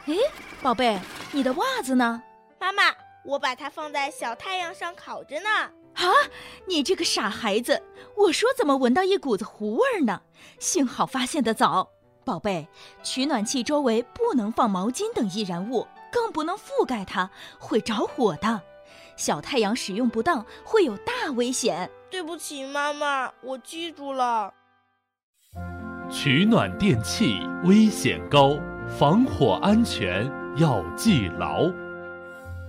诶，宝贝，你的袜子呢？ 妈妈，我把它放在小太阳上烤着呢。 啊，你这个傻孩子，我说怎么闻到一股子糊味呢？幸好发现得早。宝贝，取暖器周围不能放毛巾等易燃物，更不能覆盖它，会着火的。小太阳使用不当会有大危险。 对不起，妈妈，我记住了。 取暖电器危险高，防火安全要记牢。